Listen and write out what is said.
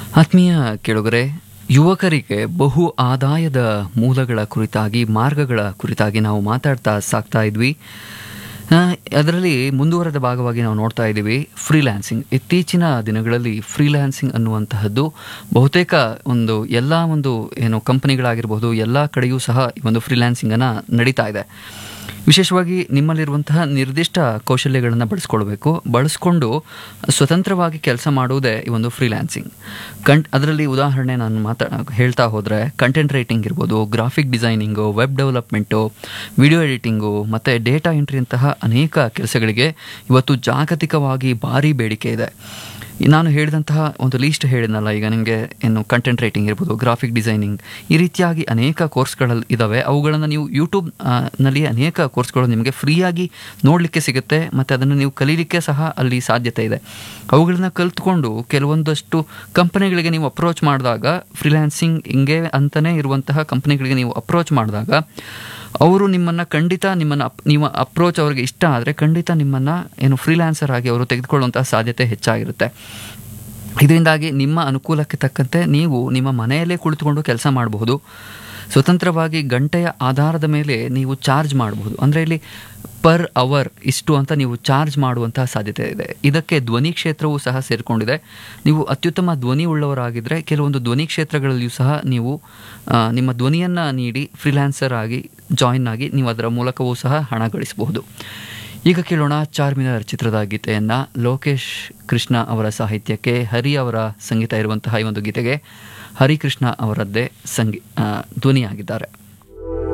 ಆತ್ಮೀಯ ಕೇಳುಗರೆ, ಯುವಕರಿಗೆ ಬಹು ಆದಾಯದ ಮೂಲಗಳ ಕುರಿತಾಗಿ, ಮಾರ್ಗಗಳ ಕುರಿತಾಗಿ ನಾವು ಮಾತಾಡ್ತಾ ಸಾಕ್ತಾ ಇದ್ವಿ. ಅದರಲ್ಲಿ ಮುಂದುವರೆದ ಭಾಗವಾಗಿ ನಾವು ನೋಡ್ತಾ ಇದ್ದೀವಿ ಫ್ರೀಲ್ಯಾನ್ಸಿಂಗ್. ಇತ್ತೀಚಿನ ದಿನಗಳಲ್ಲಿ ಫ್ರೀಲ್ಯಾನ್ಸಿಂಗ್ ಅನ್ನುವಂತಹದ್ದು ಬಹುತೇಕ ಎಲ್ಲ ಕಂಪನಿಗಳಾಗಿರ್ಬೋದು, ಎಲ್ಲ ಕಡೆಯೂ ಸಹ ಈ ಒಂದು ಫ್ರೀಲ್ಯಾನ್ಸಿಂಗನ್ನು ನಡೀತಾ ಇದೆ. ವಿಶೇಷವಾಗಿ ನಿಮ್ಮಲ್ಲಿರುವಂತಹ ನಿರ್ದಿಷ್ಟ ಕೌಶಲ್ಯಗಳನ್ನು ಬಳಸ್ಕೊಂಡು ಸ್ವತಂತ್ರವಾಗಿ ಕೆಲಸ ಮಾಡುವುದೇ ಈ ಒಂದು ಫ್ರೀಲ್ಯಾನ್ಸಿಂಗ್. ಅದರಲ್ಲಿ ಉದಾಹರಣೆ ನಾನು ಹೇಳ್ತಾ ಹೋದರೆ ಕಂಟೆಂಟ್ ರೈಟಿಂಗ್ ಇರ್ಬೋದು, graphic designing, web development, video editing ಮತ್ತು ಡೇಟಾ ಎಂಟ್ರಿಯಂತಹ ಅನೇಕ ಕೆಲಸಗಳಿಗೆ ಇವತ್ತು ಜಾಗತಿಕವಾಗಿ ಭಾರಿ ಬೇಡಿಕೆ ಇದೆ. ನಾನು ಹೇಳಿದಂತಹ ಒಂದು ಲೀಸ್ಟ್ ಹೇಳಿದ್ನಲ್ಲ, ಈಗ ನಿಮಗೆ ಕಂಟೆಂಟ್ ರೈಟಿಂಗ್ ಇರ್ಬೋದು, ಗ್ರಾಫಿಕ್ ಡಿಸೈನಿಂಗ್, ಈ ರೀತಿಯಾಗಿ ಅನೇಕ ಕೋರ್ಸ್ಗಳಲ್ಲಿ ಇದ್ದಾವೆ. ಅವುಗಳನ್ನು ನೀವು ಯೂಟ್ಯೂಬ್ನಲ್ಲಿ ಅನೇಕ ಕೋರ್ಸ್ಗಳು ನಿಮಗೆ ಫ್ರೀಯಾಗಿ ನೋಡಲಿಕ್ಕೆ ಸಿಗುತ್ತೆ ಮತ್ತು ಅದನ್ನು ನೀವು ಕಲೀಲಿಕ್ಕೆ ಸಹ ಅಲ್ಲಿ ಸಾಧ್ಯತೆ ಇದೆ. ಅವುಗಳನ್ನು ಕಲಿತ್ಕೊಂಡು ಕೆಲವೊಂದಷ್ಟು ಕಂಪನಿಗಳಿಗೆ ನೀವು ಅಪ್ರೋಚ್ ಮಾಡಿದಾಗ, ಫ್ರೀಲ್ಯಾನ್ಸಿಂಗ್ ಹಿಂಗೆ ಅಂತಲೇ ಇರುವಂತಹ ಕಂಪನಿಗಳಿಗೆ ನೀವು ಅಪ್ರೋಚ್ ಮಾಡಿದಾಗ ಅವರು ನಿಮ್ಮ ಅಪ್ರೋಚ್ ಅವ್ರಿಗೆ ಇಷ್ಟ ಆದರೆ ಖಂಡಿತ ನಿಮ್ಮನ್ನು ಫ್ರೀಲ್ಯಾನ್ಸರ್ ಆಗಿ ಅವರು ತೆಗೆದುಕೊಳ್ಳುವಂತಹ ಸಾಧ್ಯತೆ ಹೆಚ್ಚಾಗಿರುತ್ತೆ. ಇದರಿಂದಾಗಿ ನಿಮ್ಮ ಅನುಕೂಲಕ್ಕೆ ತಕ್ಕಂತೆ ನೀವು ನಿಮ್ಮ ಮನೆಯಲ್ಲೇ ಕುಳಿತುಕೊಂಡು ಕೆಲಸ ಮಾಡಬಹುದು. ಸ್ವತಂತ್ರವಾಗಿ ಗಂಟೆಯ ಆಧಾರದ ಮೇಲೆ ನೀವು ಚಾರ್ಜ್ ಮಾಡಬಹುದು. ಅಂದರೆ ಇಲ್ಲಿ ಪರ್ ಅವರ್ ಇಷ್ಟು ಅಂತ ನೀವು ಚಾರ್ಜ್ ಮಾಡುವಂತಹ ಸಾಧ್ಯತೆ ಇದೆ. ಇದಕ್ಕೆ ಧ್ವನಿ ಕ್ಷೇತ್ರವೂ ಸಹ ಸೇರಿಕೊಂಡಿದೆ. ನೀವು ಅತ್ಯುತ್ತಮ ಧ್ವನಿ ಉಳ್ಳವರಾಗಿದ್ದರೆ ಕೆಲವೊಂದು ಧ್ವನಿ ಕ್ಷೇತ್ರಗಳಲ್ಲಿಯೂ ಸಹ ನೀವು ನಿಮ್ಮ ಧ್ವನಿಯನ್ನು ನೀಡಿ ಫ್ರೀಲ್ಯಾನ್ಸರ್ ಆಗಿ ಜಾಯಿನ್ ಆಗಿ ನೀವು ಅದರ ಮೂಲಕವೂ ಸಹ ಹಣ ಗಳಿಸಬಹುದು. ಈಗ ಕೇಳೋಣ ಚಾರ್ಮಿನಾರ್ ಚಿತ್ರದ ಗೀತೆಯನ್ನು. ಲೋಕೇಶ್ ಕೃಷ್ಣ ಅವರ ಸಾಹಿತ್ಯಕ್ಕೆ ಹರಿ ಅವರ ಸಂಗೀತ ಇರುವಂತಹ ಈ ಒಂದು ಗೀತೆಗೆ ಹರಿಕೃಷ್ಣ ಅವರದ್ದೇ ಧ್ವನಿಯಾಗಿದ್ದಾರೆ.